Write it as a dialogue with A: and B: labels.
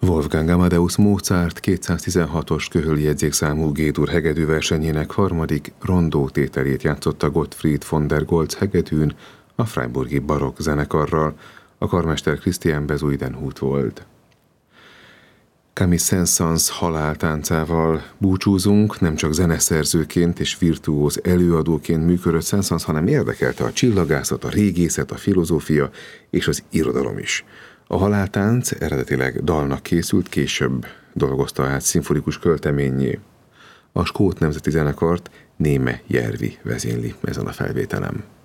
A: Wolfgang Amadeus Mozart 216-os köhöli jegyzékszámú G-dur hegedűversenyének harmadik rondó tételét játszotta Gottfried von der Goltz hegedűn a Freiburgi Barokk zenekarral, a karmester Christian Bezuidenhout volt. Camille Saint-Saëns haláltáncával búcsúzunk, nem csak zeneszerzőként és virtuóz előadóként működött Saint-Saëns, hanem érdekelte a csillagászat, a régészet, a filozófia és az irodalom is. A haláltánc eredetileg dalnak készült, később dolgozta át szimfonikus költeményé. A skót nemzeti zenekart Néme Järvi vezényli ezen a felvételen.